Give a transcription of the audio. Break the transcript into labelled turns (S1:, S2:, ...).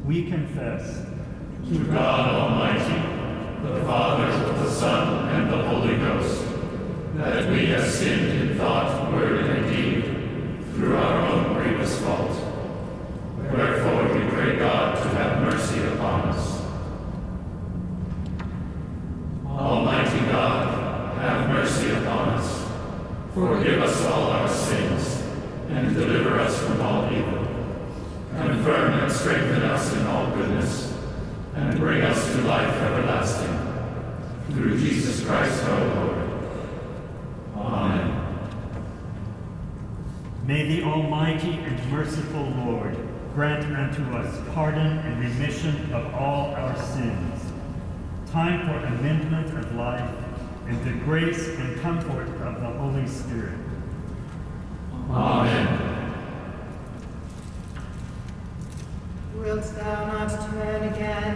S1: we confess
S2: to God Almighty, the Father, the Son, and the Holy Ghost, that we have sinned in thought, word, and deed, through our own grievous fault. Wherefore we pray God to have mercy upon us. Almighty God, have mercy upon us. Forgive us all our sins, and deliver us from all evil. Confirm and strengthen us in all goodness, and bring us to life everlasting. Through Jesus Christ our Lord. Amen.
S1: May the Almighty and merciful Lord grant unto us pardon and remission of all our sins, time for amendment of life, and the grace and comfort of the Holy Spirit.
S2: Amen.
S3: Wilt thou not turn again